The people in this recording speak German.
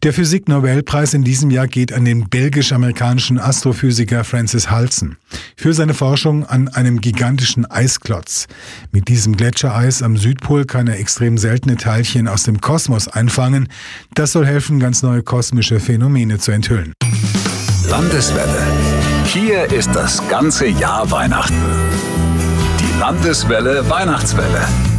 Der Physik-Nobelpreis in diesem Jahr geht an den belgisch-amerikanischen Astrophysiker Francis Halsen für seine Forschung an einem gigantischen Eisklotz. Mit diesem Gletschereis am Südpol kann er extrem seltene Teilchen aus dem Kosmos einfangen. Das soll helfen, ganz neue kosmische Phänomene zu enthüllen. Landeswelle. Hier ist das ganze Jahr Weihnachten. Die Landeswelle Weihnachtswelle.